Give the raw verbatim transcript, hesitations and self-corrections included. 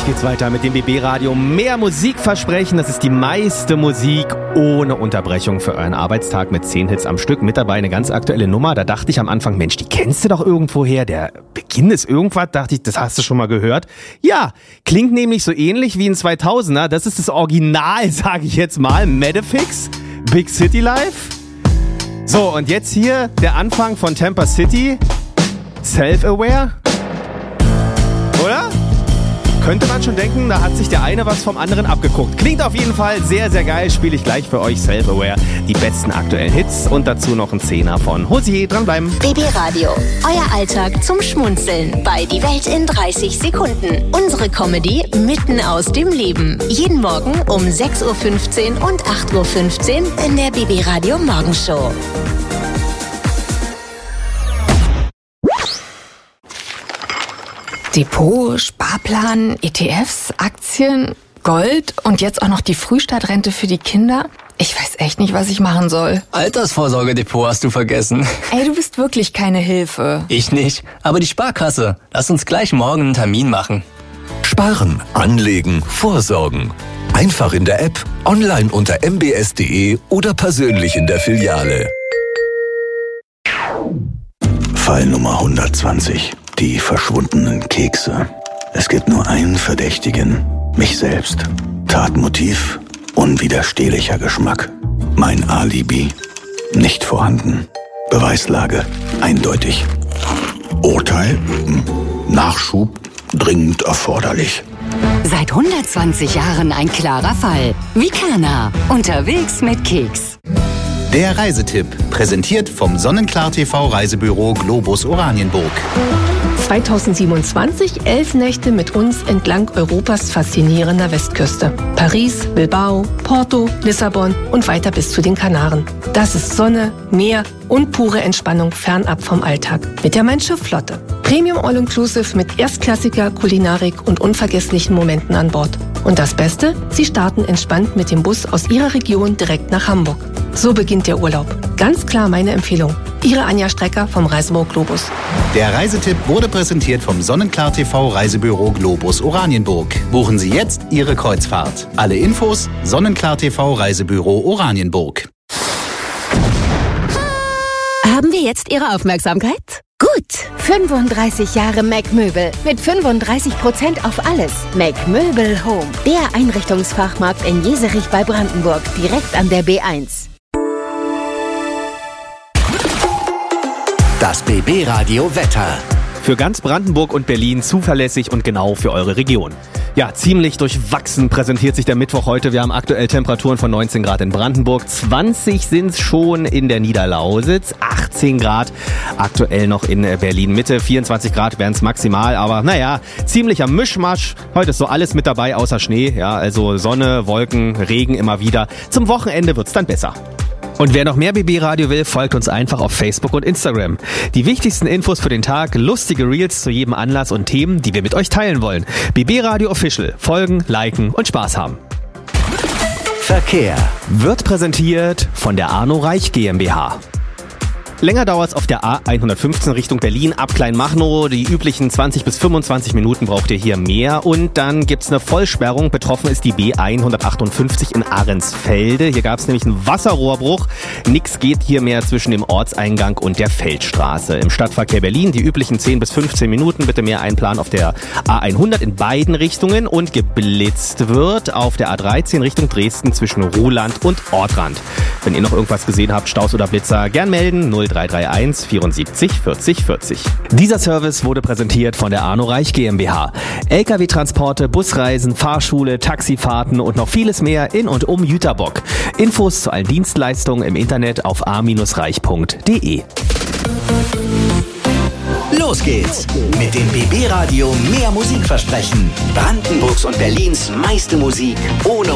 geht's weiter mit dem B B-Radio. Mehr Musik versprechen, das ist die meiste Musik ohne Unterbrechung für euren Arbeitstag mit zehn Hits am Stück. Mit dabei eine ganz aktuelle Nummer. Da dachte ich am Anfang, Mensch, die kennst du doch irgendwoher. Der Beginn ist irgendwas, dachte ich, das hast du schon mal gehört. Ja, klingt nämlich so ähnlich wie in zweitausender. Das ist das Original, sage ich jetzt mal. Metafix, Big City Life. So, und jetzt hier der Anfang von Tampa City. Self-Aware. Oder? Könnte man schon denken, da hat sich der eine was vom anderen abgeguckt. Klingt auf jeden Fall sehr, sehr geil. Spiele ich gleich für euch Self-Aware. Die besten aktuellen Hits und dazu noch ein Zehner von Hosier. Dranbleiben. B B-Radio. Euer Alltag zum Schmunzeln. Bei Die Welt in dreißig Sekunden. Unsere Comedy mitten aus dem Leben. Jeden Morgen um sechs Uhr fünfzehn und acht Uhr fünfzehn in der B B-Radio Morgenshow. Depot, Sparplan, E T Fs, Aktien, Gold und jetzt auch noch die Frühstartrente für die Kinder. Ich weiß echt nicht, was ich machen soll. Altersvorsorgedepot hast du vergessen. Ey, du bist wirklich keine Hilfe. Ich nicht, aber die Sparkasse. Lass uns gleich morgen einen Termin machen. Sparen, anlegen, vorsorgen. Einfach in der App, online unter m b s punkt d e oder persönlich in der Filiale. Fall Nummer hundertzwanzig. Die verschwundenen Kekse. Es gibt nur einen Verdächtigen. Mich selbst. Tatmotiv. Unwiderstehlicher Geschmack. Mein Alibi. Nicht vorhanden. Beweislage. Eindeutig. Urteil. Nachschub. Dringend erforderlich. Seit hundertzwanzig Jahren ein klarer Fall. Vicana. Unterwegs mit Keks. Der Reisetipp, präsentiert vom Sonnenklar T V Reisebüro Globus Oranienburg. zweitausendsiebenundzwanzig, elf Nächte mit uns entlang Europas faszinierender Westküste. Paris, Bilbao, Porto, Lissabon und weiter bis zu den Kanaren. Das ist Sonne, Meer und pure Entspannung fernab vom Alltag. Mit der Mein Schiff Flotte. Premium All-Inclusive mit erstklassiger Kulinarik und unvergesslichen Momenten an Bord. Und das Beste? Sie starten entspannt mit dem Bus aus Ihrer Region direkt nach Hamburg. So beginnt der Urlaub. Ganz klar meine Empfehlung. Ihre Anja Strecker vom Reisebüro Globus. Der Reisetipp wurde präsentiert vom Sonnenklar T V Reisebüro Globus Oranienburg. Buchen Sie jetzt Ihre Kreuzfahrt. Alle Infos Sonnenklar T V Reisebüro Oranienburg. Haben wir jetzt Ihre Aufmerksamkeit? Gut, fünfunddreißig Jahre Mac Möbel mit fünfunddreißig Prozent auf alles. Mac Möbel Home, der Einrichtungsfachmarkt in Jeserich bei Brandenburg, direkt an der B eins. Das B B-Radio Wetter. Für ganz Brandenburg und Berlin zuverlässig und genau für eure Region. Ja, ziemlich durchwachsen präsentiert sich der Mittwoch heute. Wir haben aktuell Temperaturen von neunzehn Grad in Brandenburg, zwanzig sind es schon in der Niederlausitz, achtzehn Grad aktuell noch in Berlin-Mitte, vierundzwanzig Grad wären es maximal, aber naja, ziemlicher Mischmasch. Heute ist so alles mit dabei außer Schnee, ja, also Sonne, Wolken, Regen immer wieder. Zum Wochenende wird's dann besser. Und wer noch mehr B B-Radio will, folgt uns einfach auf Facebook und Instagram. Die wichtigsten Infos für den Tag, lustige Reels zu jedem Anlass und Themen, die wir mit euch teilen wollen. B B-Radio Official. Folgen, liken und Spaß haben. Verkehr wird präsentiert von der Arno Reich GmbH. Länger dauert's auf der A hundertfünfzehn Richtung Berlin ab Kleinmachnow. Die üblichen zwanzig bis fünfundzwanzig Minuten braucht ihr hier mehr. Und dann gibt's eine Vollsperrung. Betroffen ist die B hundertachtundfünfzig in Ahrensfelde. Hier gab's nämlich einen Wasserrohrbruch. Nix geht hier mehr zwischen dem Ortseingang und der Feldstraße. Im Stadtverkehr Berlin die üblichen zehn bis fünfzehn Minuten. Bitte mehr einplanen auf der A hundert in beiden Richtungen. Und geblitzt wird auf der A dreizehn Richtung Dresden zwischen Ruhland und Ortrand. Wenn ihr noch irgendwas gesehen habt, Staus oder Blitzer, gern melden. null drei drei eins vierundsiebzig vierzig vierzig. Dieser Service wurde präsentiert von der Arno Reich GmbH. L K W-Transporte, Busreisen, Fahrschule, Taxifahrten und noch vieles mehr in und um Jüterbock. Infos zu allen Dienstleistungen im Internet auf a reich punkt d e. Los geht's mit dem B B-Radio Mehr Musik versprechen. Brandenburgs und Berlins meiste Musik ohne